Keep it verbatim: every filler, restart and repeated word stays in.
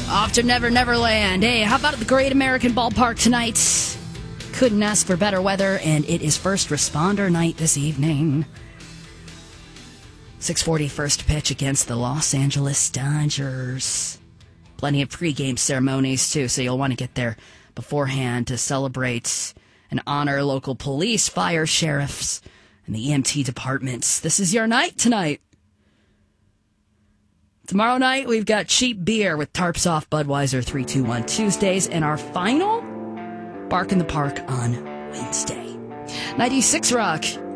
Off to Never Never Land. Hey, how about at the Great American Ballpark tonight? Couldn't ask for better weather, and it is first responder night this evening. six forty first pitch against the Los Angeles Dodgers. Plenty of pregame ceremonies, too, so you'll want to get there beforehand to celebrate and honor local police, fire, sheriffs, and the E M T departments. This is your night tonight. Tomorrow night, we've got cheap beer with Tarps Off Budweiser three two one Tuesdays, and our final, Bark in the Park on Wednesday. ninety-six Rock.